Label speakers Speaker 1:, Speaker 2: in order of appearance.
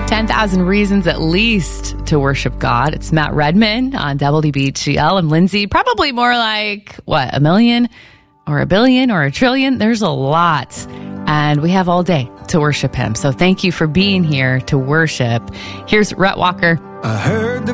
Speaker 1: 10,000 reasons at least to worship God. It's Matt Redman on WBGL. I'm Lindsay. Probably more like, a million or a billion or a trillion? There's a lot. And we have all day to worship him. So thank you for being here to worship. Here's Rhett Walker.
Speaker 2: I heard the